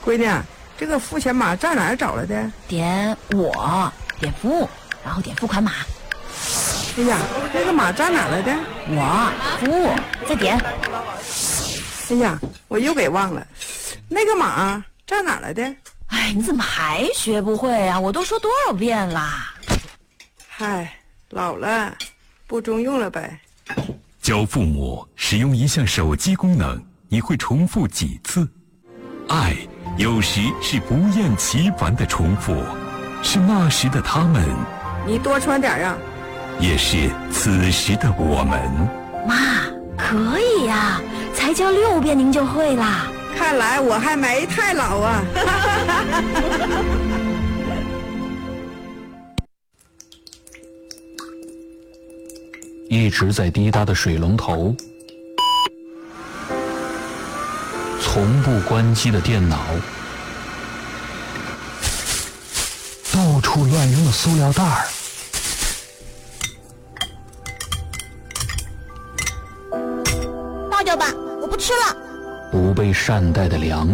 闺女，这个付钱码在哪儿找来的？ 点我，点服务，然后点付款码。 哎呀，那个码在哪儿来的？ 我，服务，再点。 哎呀，我又给忘了，那个码在哪儿来的？ 哎，你怎么还学不会啊？我都说多少遍啦！ 嗨，老了，不中用了呗。 教父母使用一项手机功能，你会重复几次？爱有时是不厌其烦的重复，是那时的他们， 你多穿点啊。 也是此时的我们。 妈，可以呀，才教6遍您就会啦。 看来我还没太老啊。 一直在滴答的水龙头，从不关机的电脑，到处乱扔的塑料袋儿， 倒掉吧，我不吃了。 不被善待的粮